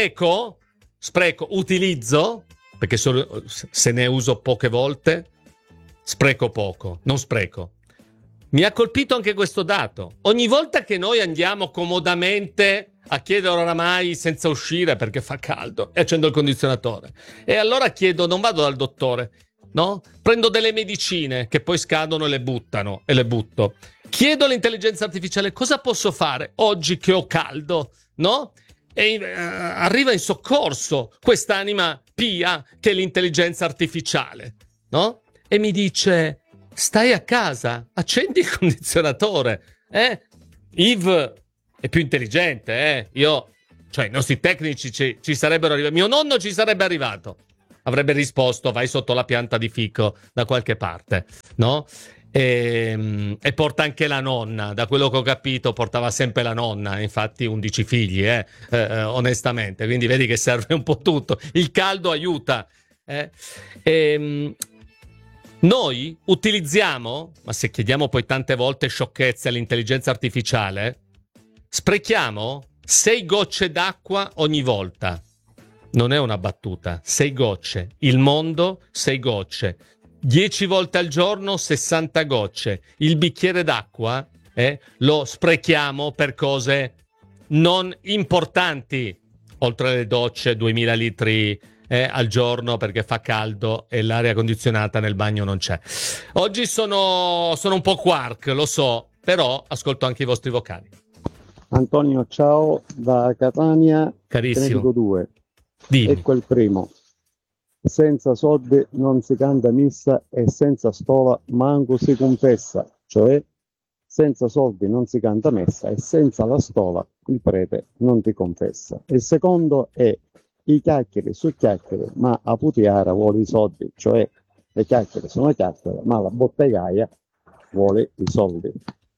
utilizzo, perché se ne uso poche volte, spreco poco, non spreco. Mi ha colpito anche questo dato. Ogni volta che noi andiamo comodamente a chiedere oramai senza uscire perché fa caldo e accendo il condizionatore, e allora chiedo, non vado dal dottore, no? Prendo delle medicine che poi scadono e le butto. Chiedo all'intelligenza artificiale cosa posso fare oggi che ho caldo, no? arriva in soccorso quest'anima pia che è l'intelligenza artificiale, no? E mi dice: stai a casa, accendi il condizionatore, Yves è più intelligente, cioè i nostri tecnici ci sarebbero arrivati, mio nonno ci sarebbe arrivato, avrebbe risposto: vai sotto la pianta di fico da qualche parte, no? E porta anche la nonna, da quello che ho capito portava sempre la nonna, infatti 11 figli, onestamente, quindi vedi che serve un po' tutto, il caldo aiuta, noi utilizziamo, ma se chiediamo poi tante volte sciocchezze all'intelligenza artificiale, sprechiamo 6 gocce d'acqua ogni volta. Non è una battuta, 6 gocce. Il mondo, 6 gocce. 10 volte al giorno, 60 gocce. Il bicchiere d'acqua lo sprechiamo per cose non importanti. Oltre le docce, 2000 litri al giorno perché fa caldo e l'aria condizionata nel bagno non c'è. Oggi sono un po' quark, lo so, però ascolto anche i vostri vocali. Antonio, ciao, da Catania. Carissimo. Te ne dico 2. Dimmi. Ecco il primo. Senza soldi non si canta missa e senza stola manco si confessa. Cioè, senza soldi non si canta messa e senza la stola il prete non ti confessa. Il secondo è: i chiacchiere su chiacchiere, ma a putiara vuole i soldi. Cioè, le chiacchiere sono chiacchiere, ma la bottegaia vuole i soldi.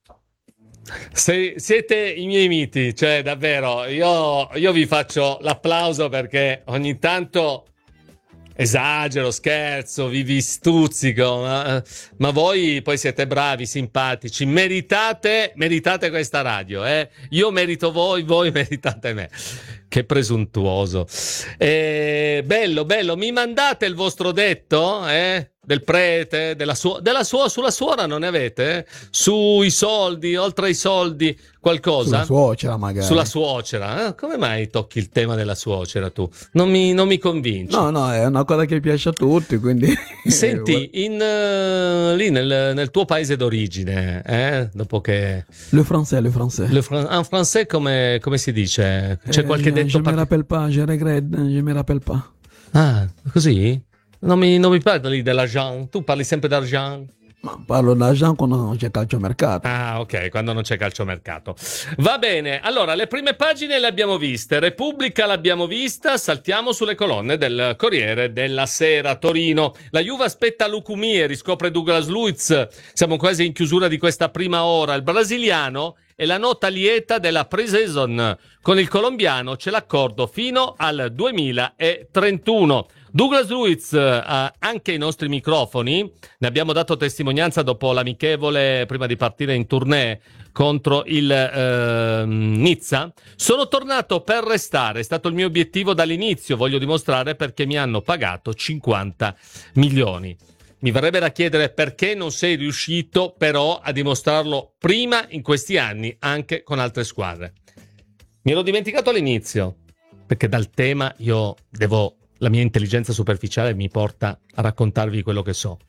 Siete i miei miti, cioè davvero, io vi faccio l'applauso perché ogni tanto esagero, scherzo, vi stuzzico, ma voi poi siete bravi, simpatici, meritate questa radio, io merito voi meritate me. Che presuntuoso. Bello, mi mandate il vostro detto, del prete, sulla suora non ne avete? Sui soldi, oltre ai soldi, qualcosa? Sulla suocera magari. Sulla suocera, come mai tocchi il tema della suocera tu? Non mi convinci. No, è una cosa che piace a tutti, quindi... Senti, lì nel tuo paese d'origine, dopo che... Le français. En français come si dice? C'è qualche detto? Je me rappelle pas, je regrette, je me rappelle pas. Ah, così? Non mi parli dell'argent? Tu parli sempre d'argent? Ma parlo d'argent quando non c'è calciomercato. Ah, ok, quando non c'è calciomercato. Va bene, allora le prime pagine le abbiamo viste, Repubblica l'abbiamo vista, saltiamo sulle colonne del Corriere della Sera. Torino, la Juve aspetta Lucumí e riscopre Douglas Luiz. Siamo quasi in chiusura di questa prima ora. Il brasiliano è la nota lieta della pre-season. Con il colombiano c'è l'accordo fino al 2031. Douglas Luiz, anche i nostri microfoni, ne abbiamo dato testimonianza dopo l'amichevole prima di partire in tournée contro il Nizza. Sono tornato per restare, è stato il mio obiettivo dall'inizio, voglio dimostrare perché mi hanno pagato 50 milioni. Mi verrebbe da chiedere perché non sei riuscito però a dimostrarlo prima in questi anni anche con altre squadre. Mi ero dimenticato all'inizio, perché dal tema la mia intelligenza superficiale mi porta a raccontarvi quello che so.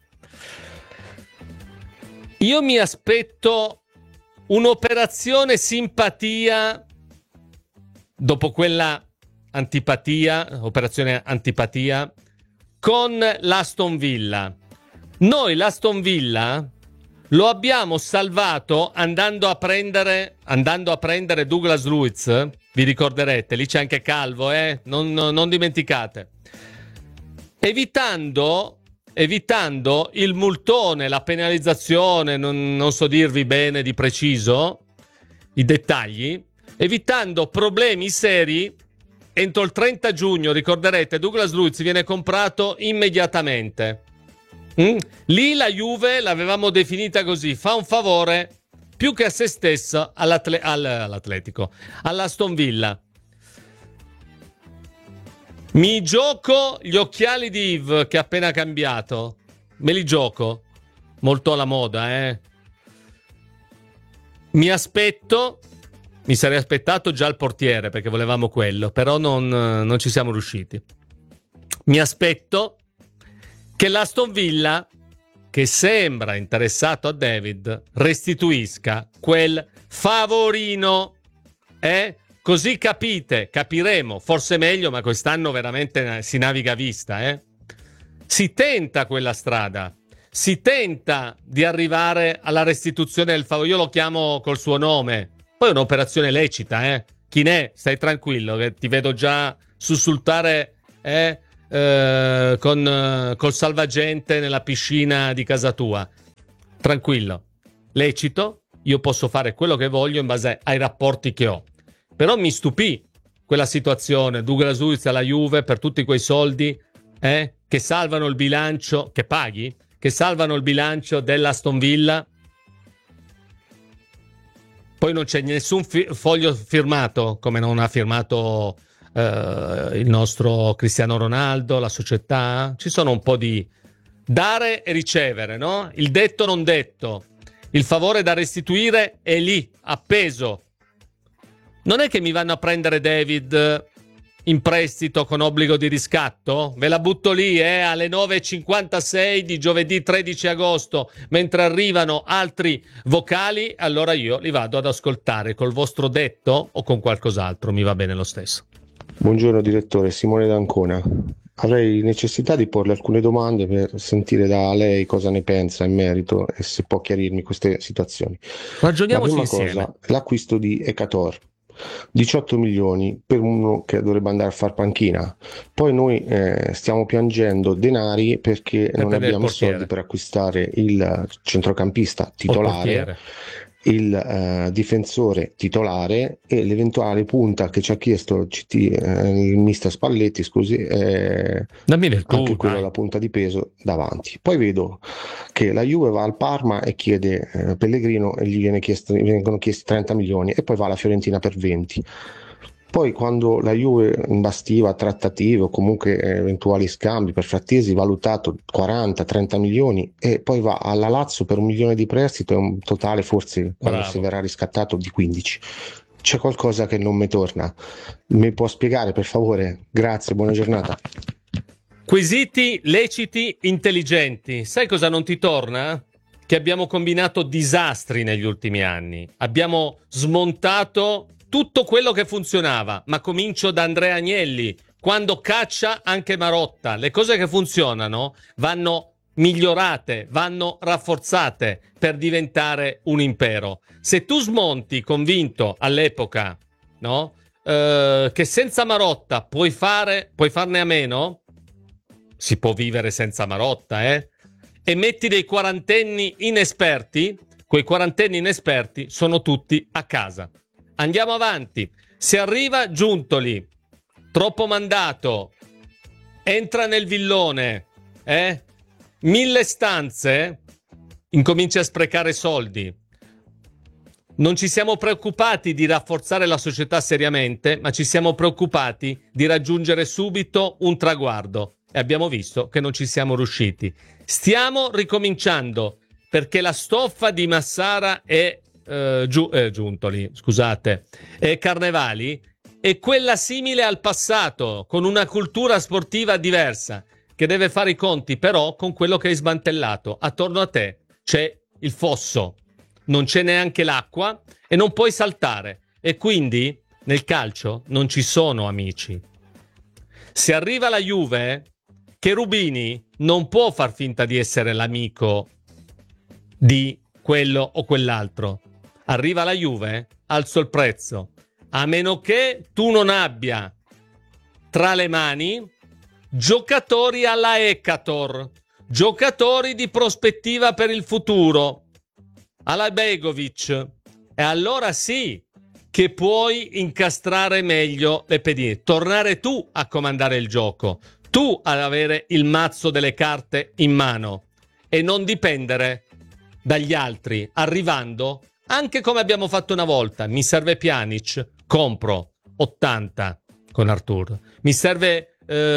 Io mi aspetto un'operazione simpatia dopo quella operazione antipatia con l'Aston Villa. Noi l'Aston Villa lo abbiamo salvato andando a prendere Douglas Luiz. Vi ricorderete, lì c'è anche Calvo, non dimenticate. Evitando il multone, la penalizzazione, non so dirvi bene di preciso i dettagli, evitando problemi seri. Entro il 30 giugno, ricorderete, Douglas Luiz viene comprato immediatamente. Lì la Juve l'avevamo definita così: fa un favore più che a se stesso all'Atletico, all'Aston Villa. Mi gioco gli occhiali di Yves che ha appena cambiato, me li gioco, molto alla moda, mi sarei aspettato già il portiere perché volevamo quello, però non ci siamo riusciti. Mi aspetto che l'Aston Villa, che sembra interessato a David, restituisca quel favorino, così capiremo, forse meglio, ma quest'anno veramente si naviga a vista, Si tenta quella strada, si tenta di arrivare alla restituzione del favore, io lo chiamo col suo nome, poi è un'operazione lecita, Chinè, stai tranquillo che ti vedo già sussultare col salvagente nella piscina di casa tua. Tranquillo, lecito, io posso fare quello che voglio in base ai rapporti che ho. Però mi stupì quella situazione, Douglas Luiz alla Juve per tutti quei soldi che salvano il bilancio, che paghi, che salvano il bilancio dell'Aston Villa. Poi non c'è nessun foglio firmato, come non ha firmato il nostro Cristiano Ronaldo, la società. Ci sono un po' di dare e ricevere, no? Il detto non detto, il favore da restituire è lì, appeso. Non è che mi vanno a prendere David in prestito con obbligo di riscatto? Ve la butto lì, alle 9.56 di giovedì 13 agosto, mentre arrivano altri vocali, allora io li vado ad ascoltare col vostro detto o con qualcos'altro, mi va bene lo stesso. Buongiorno direttore, Simone D'Ancona. Avrei necessità di porle alcune domande per sentire da lei cosa ne pensa in merito e se può chiarirmi queste situazioni. Ragioniamoci insieme. La prima cosa, l'acquisto di Ekator. 18 milioni per uno che dovrebbe andare a far panchina. Poi noi stiamo piangendo denari perché non abbiamo soldi per acquistare il centrocampista titolare, il difensore titolare e l'eventuale punta che ci ha chiesto il mister Spalletti, anche quello la punta di peso davanti. Poi vedo che la Juve va al Parma e chiede Pellegrino e gli vengono chiesti 30 milioni e poi va alla Fiorentina per 20. Poi quando la Juve imbastiva trattative o comunque eventuali scambi per Frattesi, valutato 40-30 milioni e poi va alla Lazio per 1 milione di prestito e un totale forse quando si verrà riscattato di 15. C'è qualcosa che non mi torna. Mi può spiegare per favore? Grazie, buona giornata. Quesiti leciti intelligenti. Sai cosa non ti torna? Che abbiamo combinato disastri negli ultimi anni. Abbiamo smontato tutto quello che funzionava, ma comincio da Andrea Agnelli, quando caccia anche Marotta. Le cose che funzionano vanno migliorate, vanno rafforzate per diventare un impero. Se tu smonti convinto all'epoca, no? Che senza Marotta puoi farne a meno, si può vivere senza Marotta, e metti dei quarantenni inesperti, quei quarantenni inesperti sono tutti a casa. Andiamo avanti. Se arriva Giuntoli, troppo mandato, entra nel villone, 1000 stanze, incomincia a sprecare soldi. Non ci siamo preoccupati di rafforzare la società seriamente, ma ci siamo preoccupati di raggiungere subito un traguardo e abbiamo visto che non ci siamo riusciti. Stiamo ricominciando perché la stoffa di Massara e Giuntoli, scusate, e Carnevali è quella simile al passato, con una cultura sportiva diversa, che deve fare i conti però con quello che hai smantellato. Attorno a te c'è il fosso, non c'è neanche l'acqua e non puoi saltare, e quindi nel calcio non ci sono amici. Se arriva la Juve, Cherubini non può far finta di essere l'amico di quello o quell'altro. Arriva la Juve, alzo il prezzo, a meno che tu non abbia tra le mani giocatori alla Ekator, giocatori di prospettiva per il futuro, alla Begovic, e allora sì che puoi incastrare meglio le pedine, tornare tu a comandare il gioco, tu ad avere il mazzo delle carte in mano e non dipendere dagli altri, arrivando anche come abbiamo fatto una volta. Mi serve Pjanic, compro 80 con Arthur. Mi serve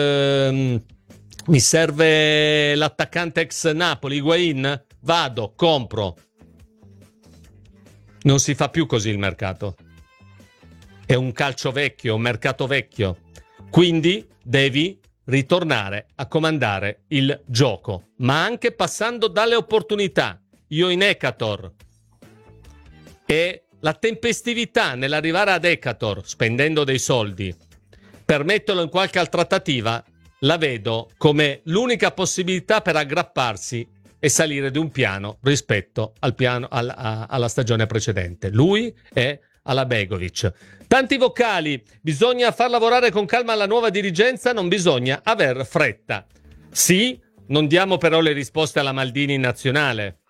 l'attaccante ex Napoli, Higuain, vado, compro. Non si fa più così il mercato. È un calcio vecchio, un mercato vecchio. Quindi devi ritornare a comandare il gioco, ma anche passando dalle opportunità. Io in Ekator e la tempestività nell'arrivare ad Decatur spendendo dei soldi per metterlo in qualche altra trattativa la vedo come l'unica possibilità per aggrapparsi e salire di un piano rispetto al piano alla stagione precedente. Lui è Alabegovic. Tanti vocali, bisogna far lavorare con calma la nuova dirigenza, non bisogna aver fretta. Sì, non diamo però le risposte alla Maldini in nazionale.